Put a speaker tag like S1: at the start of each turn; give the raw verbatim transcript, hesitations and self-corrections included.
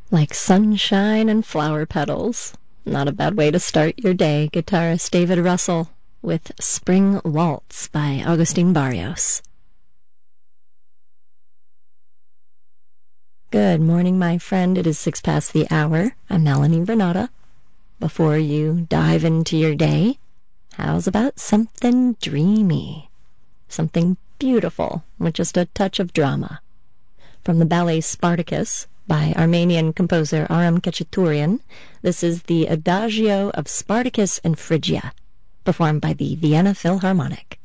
S1: Like sunshine and flower petals. Not a bad way to start your day. Guitarist David Russell with Spring Waltz by Agustin Barrios. Good morning, my friend. It is six past the hour. I'm Melanie Renata. Before you dive into your day, how's about something dreamy? Something beautiful with just a touch of drama. From the ballet Spartacus by Armenian composer Aram Khachaturian, this is the Adagio of Spartacus and Phrygia, performed by the Vienna Philharmonic.